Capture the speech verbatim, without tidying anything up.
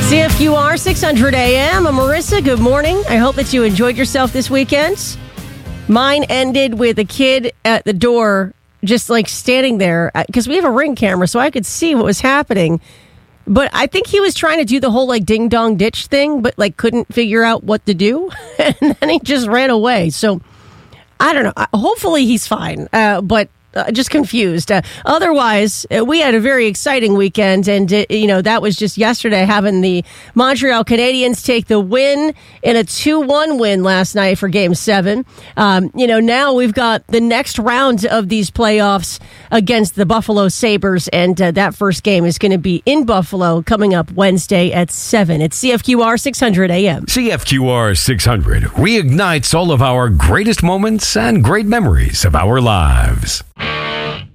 C F Q R six hundred A M. I'm Marissa. Good morning. I hope that you enjoyed yourself this weekend. Mine ended with a kid at the door just like standing there because we have a Ring camera so I could see what was happening. But I think he was trying to do the whole like ding dong ditch thing, but like couldn't figure out what to do. And then he just ran away. So I don't know. Hopefully he's fine. Uh, but Uh, just confused. Uh, otherwise, uh, we had a very exciting weekend, and uh, you know that was just yesterday, having the Montreal Canadiens take the win in a two one win last night for Game Seven. Um, you know now we've got the next round of these playoffs against the Buffalo Sabres, and uh, that first game is going to be in Buffalo coming up Wednesday at seven. It's C F Q R six hundred A M. C F Q R six hundred reignites all of our greatest moments and great memories of our lives.